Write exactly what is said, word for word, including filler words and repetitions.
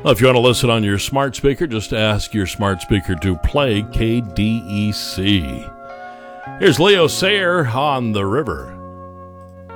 Well, if you want to listen on your smart speaker, just ask your smart speaker to play K D E C. Here's Leo Sayer on the river.